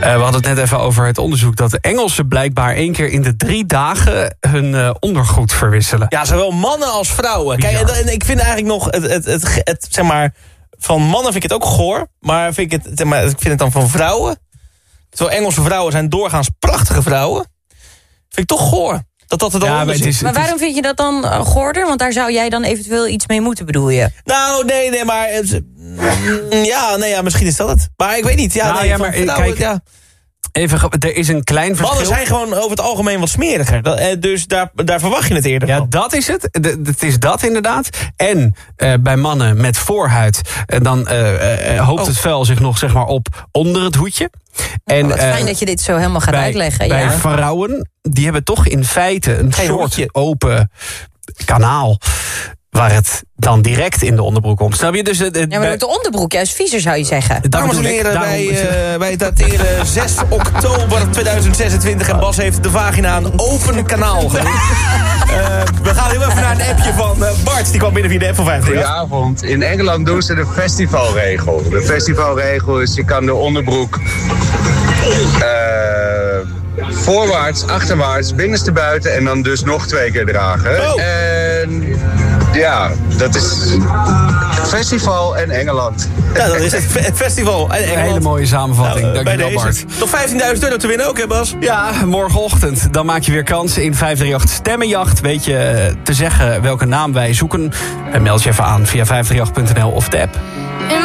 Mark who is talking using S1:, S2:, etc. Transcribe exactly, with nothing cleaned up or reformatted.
S1: we hadden het net even over het onderzoek dat de Engelsen blijkbaar één keer in de drie dagen hun uh, ondergoed verwisselen.
S2: Ja, zowel mannen als vrouwen. Kijk, en, en ik vind eigenlijk nog het, het, het, het, het, zeg maar, van mannen vind ik het ook goor, maar vind ik het, zeg maar, ik vind het dan van vrouwen. Terwijl Engelse vrouwen zijn doorgaans prachtige vrouwen. Vind ik toch goor. Dat dat er dan
S1: ja, maar, het is,
S3: maar waarom vind je dat dan uh, goorder? Want daar zou jij dan eventueel iets mee moeten, bedoel je?
S2: Nou, nee, nee, maar... Het, ja, nee, ja, misschien is dat het. Maar ik weet niet. Ja,
S1: nou,
S2: nee,
S1: ja, maar
S2: vrouwen,
S1: kijk... Ja. Even, er is een klein verschil.
S2: Mannen zijn gewoon over het algemeen wat smeriger. Dat, dus daar, daar verwacht je het eerder
S1: ja,
S2: van.
S1: Ja, dat is het. Het is dat inderdaad. En uh, bij mannen met voorhuid... Uh, dan uh, uh, hoopt oh. het vuil zich nog zeg maar op onder het hoedje. En,
S3: oh, wat fijn
S1: uh,
S3: dat je dit zo helemaal gaat
S1: bij,
S3: uitleggen.
S1: Bij
S3: ja.
S1: vrouwen, die hebben toch in feite een
S2: Geen
S1: soort
S2: hoedje.
S1: open kanaal... waar het dan direct in de onderbroek komt. Snap je? Dus, uh,
S3: ja, maar bij... de onderbroek juist viezer zou je zeggen.
S2: Dames en heren, wij, uh, wij dateren zes oktober tweeduizend zesentwintig... en Bas heeft de vagina een open kanaal genoemd. uh, we gaan heel even naar een appje van uh, Bart. Die kwam binnen via de app van vijftig.
S4: Goedenavond. In Engeland doen ze de festivalregel. De festivalregel is, je kan de onderbroek... Uh, voorwaarts, achterwaarts, binnenste buiten... en dan dus nog twee keer dragen.
S2: Oh.
S4: En... ja, dat is festival en Engeland.
S2: Ja, dat is het festival en Engeland.
S1: Een hele mooie samenvatting. Nou, dankjewel, Bart.
S2: Nog vijftienduizend euro te winnen ook, hè Bas?
S1: Ja, morgenochtend. Dan maak je weer kans in vijf drie acht Stemmenjacht. Weet je te zeggen welke naam wij zoeken. En meld je even aan via vijf drie acht punt n l of de app.